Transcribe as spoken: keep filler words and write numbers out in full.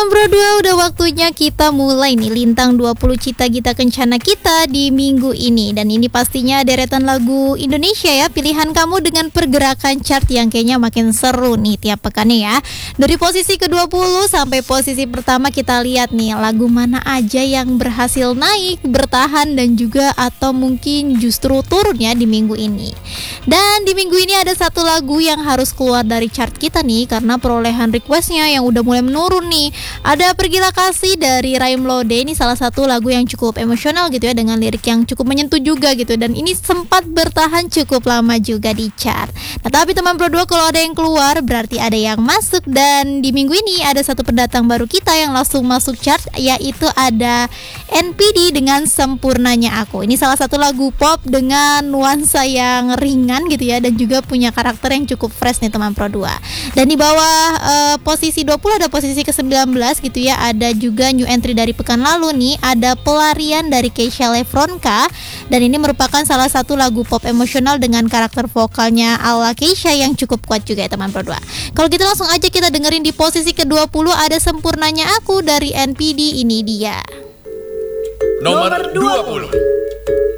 Pro dua, udah waktunya kita mulai nih Lintang dua puluh Cita Gita Kencana kita di minggu ini. Dan ini pastinya deretan lagu Indonesia ya, pilihan kamu dengan pergerakan chart yang kayaknya makin seru nih tiap pekannya ya. Dari posisi ke dua puluh sampai posisi pertama kita lihat nih lagu mana aja yang berhasil naik, bertahan dan juga atau mungkin justru turun ya di minggu ini. Dan di minggu ini ada satu lagu yang harus keluar dari chart kita nih karena perolehan requestnya yang udah mulai menurun nih. Ada Pergilah Kasih dari Raim Lode. Ini salah satu lagu yang cukup emosional gitu ya, dengan lirik yang cukup menyentuh juga gitu. Dan ini sempat bertahan cukup lama juga di chart. Nah tapi teman Pro dua, kalau ada yang keluar berarti ada yang masuk. Dan di minggu ini ada satu pendatang baru kita yang langsung masuk chart, yaitu ada N P D dengan Sempurnanya Aku. Ini salah satu lagu pop dengan nuansa yang ringan gitu ya, dan juga punya karakter yang cukup fresh nih teman Pro dua. Dan di bawah uh, posisi dua puluh ada posisi ke sembilan belas gitu ya. Ada juga new entry dari pekan lalu nih, ada Pelarian dari Keisha Lefronka. Dan ini merupakan salah satu lagu pop emosional dengan karakter vokalnya ala Keisha yang cukup kuat juga ya teman Pro dua. Kalau gitu langsung aja kita dengerin di posisi ke dua puluh ada Sempurnanya Aku dari N P D. Ini dia nomor dua puluh.